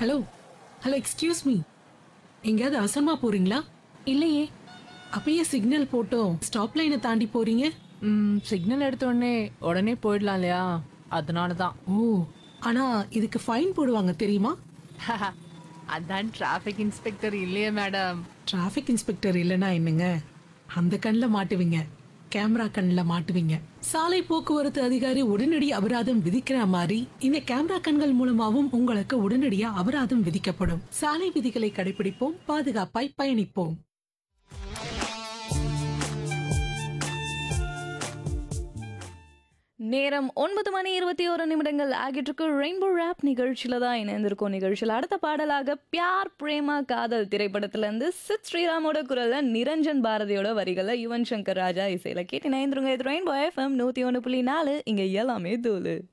Hello hello, excuse me. எங்கேயாவது அவசரமா போறீங்களா? இல்லையே. அப்பயே சிக்னல் போட்டோம் ஸ்டாப் லைனை தாண்டி போறீங்க. சிக்னல் எடுத்த உடனே உடனே போயிடலாம் இல்லையா? அதனால தான். ஓ, ஆனா இதுக்கு ஃபைன் போடுவாங்க தெரியுமா? அதான் டிராஃபிக் இன்ஸ்பெக்டர் இல்லையே மேடம். டிராஃபிக் இன்ஸ்பெக்டர் இல்லைன்னா என்னங்க, அந்த கண்ணில் மாட்டுவீங்க, கேமரா கண்ணில் மாட்டுவீங்க. சாலை போக்குவரத்து அதிகாரி உடனடி அபராதம் விதிக்கிற மாதிரி இந்த கேமரா கண்கள் மூலமாவும் உங்களுக்கு உடனடியா அபராதம் விதிக்கப்படும். சாலை விதிகளை கடைபிடிப்போம், பாதுகாப்பாய் பயணிப்போம். நேரம் 9:21 ஆகிட்டு இருக்கு. ரெயின்போ ரேப் நிகழ்ச்சியில தான் இணைந்திருக்கோம். நிகழ்ச்சியில் அடுத்த பாடலாக பியார் பிரேமா காதல் திரைப்படத்துல இருந்து சித் ஸ்ரீராமோட குரல்ல நிரஞ்சன் பாரதியோட வரிகளை யுவன் சங்கர் ராஜா இசையில கேட்டு இணைந்துருங்க. இது ரெயின்போ FM 101.4. இங்க எல்லாமே தூளு.